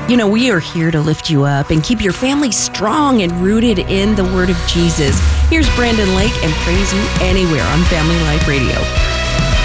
You know, we are here to lift you up and keep your family strong and rooted in the Word of Jesus. Here's Brandon Lake and Praise You Anywhere on Family Life Radio.